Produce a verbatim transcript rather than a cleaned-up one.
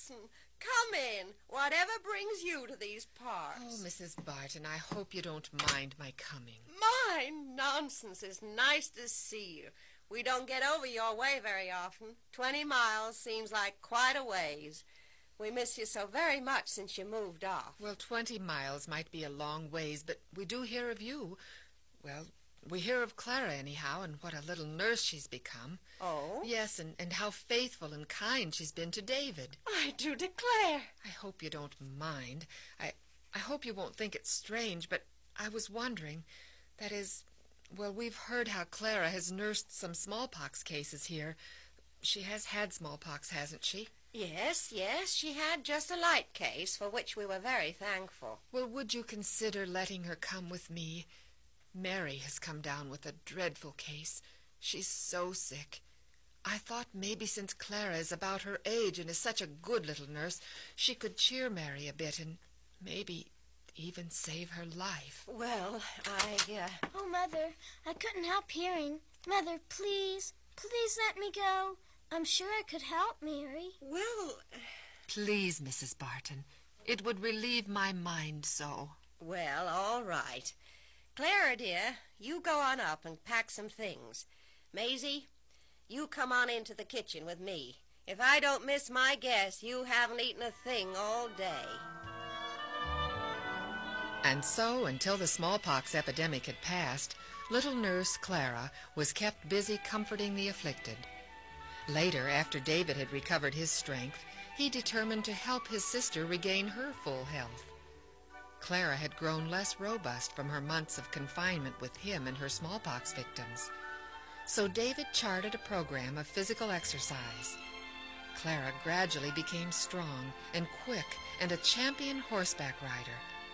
Watson, come in. Whatever brings you to these parts? Oh, Missus Barton, I hope you don't mind my coming. Mind? Nonsense. It's nice to see you. We don't get over your way very often. Twenty miles seems like quite a ways. We miss you so very much since you moved off. Well, twenty miles might be a long ways, but we do hear of you. Well, we hear of Clara, anyhow, and what a little nurse she's become. Oh? Yes, and, and how faithful and kind she's been to David. I do declare. I hope you don't mind. I, I hope you won't think it strange, but I was wondering, that is, well, we've heard how Clara has nursed some smallpox cases here. She has had smallpox, hasn't she? Yes, yes, she had just a light case, for which we were very thankful. Well, would you consider letting her come with me? Mary has come down with a dreadful case. She's so sick. I thought maybe since Clara is about her age and is such a good little nurse, she could cheer Mary a bit and maybe even save her life. Well, I, uh... Oh, Mother, I couldn't help hearing. Mother, please, please let me go. I'm sure I could help Mary. Well... Please, Missus Barton. It would relieve my mind so. Well, all right. Clara, dear, you go on up and pack some things. Maisie, you come on into the kitchen with me. If I don't miss my guess, you haven't eaten a thing all day. And so, until the smallpox epidemic had passed, little nurse Clara was kept busy comforting the afflicted. Later, after David had recovered his strength, he determined to help his sister regain her full health. Clara had grown less robust from her months of confinement with him and her smallpox victims. So David charted a program of physical exercise. Clara gradually became strong and quick and a champion horseback rider.